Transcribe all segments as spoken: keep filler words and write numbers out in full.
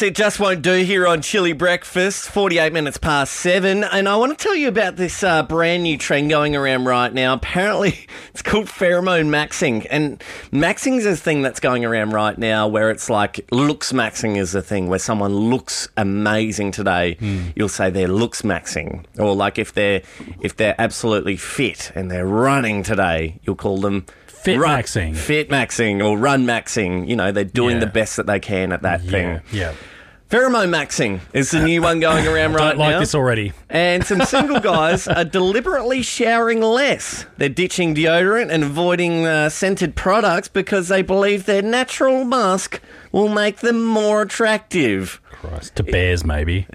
It Just Won't Do here on Chili Breakfast, forty-eight minutes past seven. And I want to tell you about this uh, brand new trend going around right now. Apparently, it's called pheromone maxing. And maxing is a thing that's going around right now where it's like looks maxing is a thing where someone looks amazing today. Mm. You'll say they're looks maxing. Or like if they're, if they're absolutely fit and they're running today, you'll call them Fit run, maxing. Fit maxing or run maxing. You know, they're doing Yeah. the best that they can at that Yeah, thing. yeah. Pheromone maxing is the new one going around right Don't like now. this already. And some single guys are deliberately showering less. They're ditching deodorant and avoiding uh, scented products because they believe their natural musk will make them more attractive. Christ. To bears, maybe.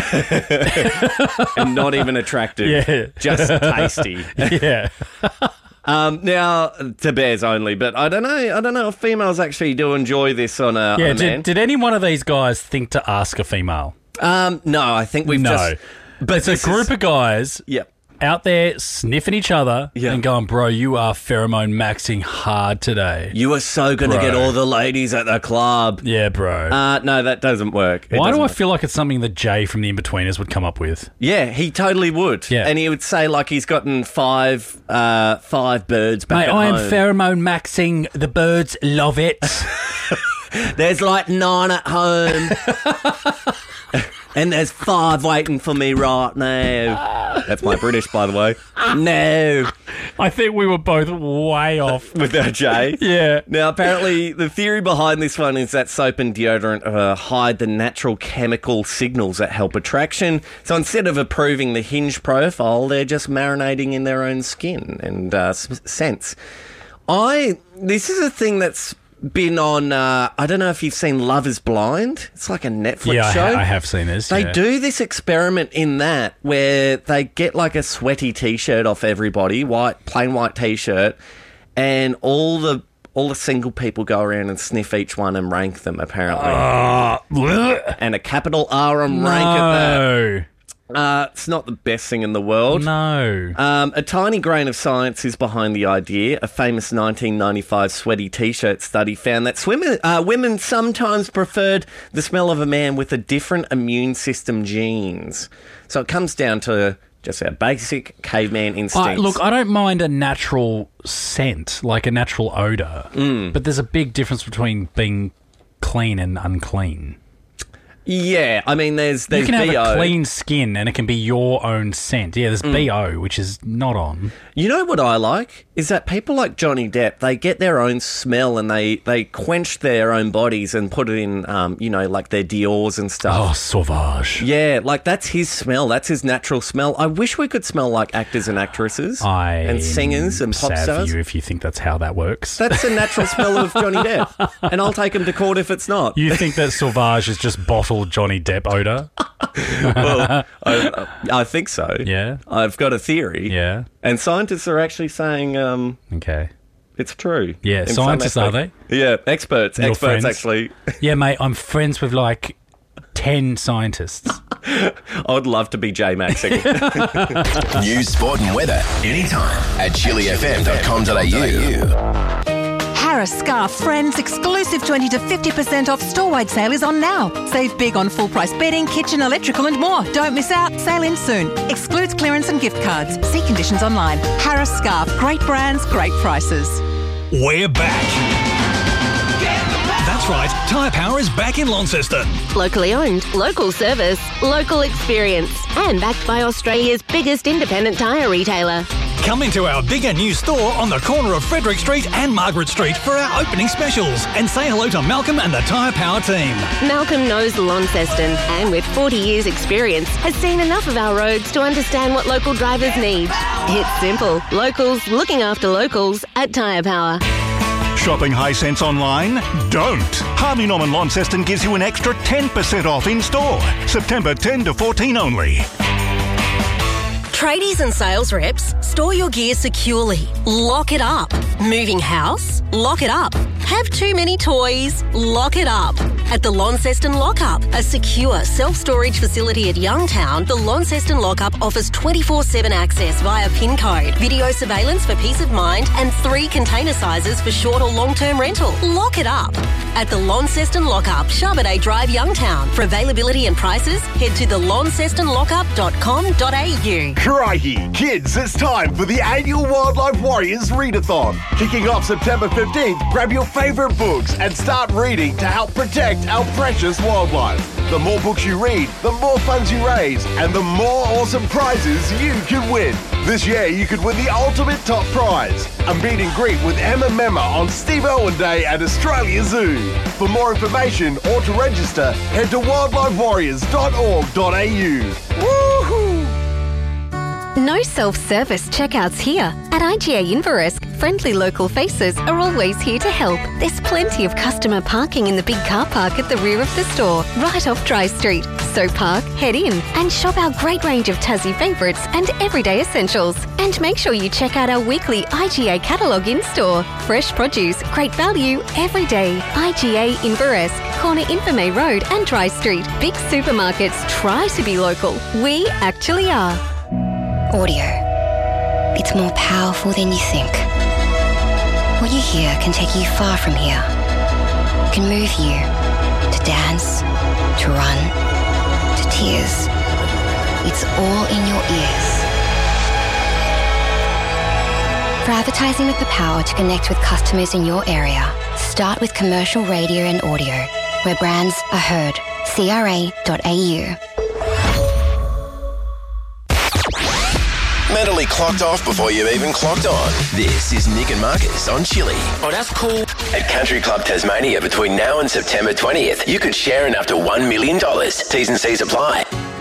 And not even attractive. Yeah. Just tasty. Yeah. Um, now, to bears only, but I don't know. I don't know if females actually do enjoy this on a, Yeah, on a man. did, did any one of these guys think to ask a female? Um, no, I think we've No. just... But It's a this group is, of guys Yep. out there sniffing each other Yeah. and going, bro, you are pheromone maxing hard today. You are so going to Bro. get all the ladies at the club. Yeah, bro. Uh, no, that doesn't work. It Why do doesn't I work. feel like it's something that Jay from the In-Betweeners would come up with? Yeah, he totally would. Yeah. And he would say like he's gotten five uh, five birds back Mate, at I am home. pheromone maxing. The birds love it. There's like nine at home. And there's five waiting for me right now. That's my British, by the way. No. I think we were both way off. With that J. Yeah. Now, apparently, the theory behind this one is that soap and deodorant uh, hide the natural chemical signals that help attraction. So instead of improving the hinge profile, they're just marinating in their own skin and uh, s- scents. I this is a thing that's been on. Uh, I don't know if you've seen Love Is Blind. It's like a Netflix Yeah, I, show. ha- I have seen this. They yeah. do this experiment in that where they get like a sweaty T-shirt off everybody, white, plain white T-shirt, and all the all the single people go around and sniff each one and rank them. Apparently, Uh, and a capital R on rank at that. no. Uh, it's not the best thing in the world. No. Um, a tiny grain of science is behind the idea. A famous nineteen ninety-five sweaty T-shirt study found that swimmer, uh, women sometimes preferred the smell of a man with a different immune system genes. So it comes down to just our basic caveman instincts. I, look, I don't mind a natural scent, like a natural odour, Mm. but there's a big difference between being clean and unclean. yeah, I mean, there's there's You can have B O. a clean skin and it can be your own scent. Yeah, there's Mm. B O, which is not on. You know what I like? Is that people like Johnny Depp, they get their own smell and they, they quench their own bodies and put it in, um, you know, like their Dior's and stuff. Oh, sauvage. Yeah, like that's his smell. That's his natural smell. I wish we could smell like actors and actresses I and singers and pop sad stars. for you if you think that's how that works. That's the natural smell of Johnny Depp. And I'll take him to court if it's not. You think that sauvage is just bottled Johnny Depp odour? Well, I, I think so. Yeah. I've got a theory. Yeah. And scientists are actually saying um, Okay. it's true. Yeah, in some scientists, are aspect. Yeah, experts. Your experts, friends? actually. Yeah, mate, I'm friends with like ten scientists. I would love to be J Maxing. News, sport and weather anytime at chili f m dot com dot a u. Harris Scarf Friends exclusive twenty to fifty percent off store-wide sale is on now. Save big on full-price bedding, kitchen, electrical and more. Don't miss out. Sale in soon. Excludes clearance and gift cards. See conditions online. Harris Scarf. Great brands, great prices. We're back. That's right, Tyre Power is back in Launceston. Locally owned, local service, local experience, and backed by Australia's biggest independent tyre retailer. Come into our bigger new store on the corner of Frederick Street and Margaret Street for our opening specials and say hello to Malcolm and the Tyre Power team. Malcolm knows Launceston and with forty years experience has seen enough of our roads to understand what local drivers need. It's simple. Locals looking after locals at Tyre Power. Shopping Hisense online? Don't. Harvey Norman Launceston gives you an extra ten percent off in store. September tenth to fourteenth only. Tradies and sales reps, store your gear securely. Lock it up. Moving house? Lock it up. Have too many toys? Lock it up. At the Launceston Lockup, a secure self-storage facility at Youngtown, the Launceston Lockup offers twenty-four seven access via PIN code, video surveillance for peace of mind, and three container sizes for short or long-term rental. Lock it up. at the Launceston Lockup, Sharboday Drive, Youngtown. For availability and prices, head to the launceston lockup dot com dot a u. Crikey, kids, it's time for the annual Wildlife Warriors Readathon. Kicking off September fifteenth, grab your favourite books and start reading to help protect our precious wildlife. The more books you read, the more funds you raise, and the more awesome prizes you can win. This year, you could win the ultimate top prize, a meet and greet with Emma Memma on Steve Irwin Day at Australia Zoo. For more information or to register, head to wildlife warriors dot org dot a u. Woohoo! No self-service checkouts here. At I G A Inveresk, friendly local faces are always here to help. There's plenty of customer parking in the big car park at the rear of the store, right off Dry Street. So park, head in, and shop our great range of Tassie favourites and everyday essentials. And make sure you check out our weekly I G A catalogue in-store. Fresh produce, great value, every day. I G A Inveresk, corner Infirmay Road and Dry Street. Big supermarkets try to be local. We actually are. Audio. It's more powerful than you think. What you hear can take you far from here. It can move you to dance, to run, to tears. It's all in your ears. For advertising with the power to connect with customers in your area, start with commercial radio and audio, where brands are heard. C R A dot A U. Mentally clocked off before you've even clocked on. This is Nick and Marcus on Chili. Oh, that's cool. At Country Club Tasmania between now and September twentieth, you could share in up to one million dollars. T's and C's apply.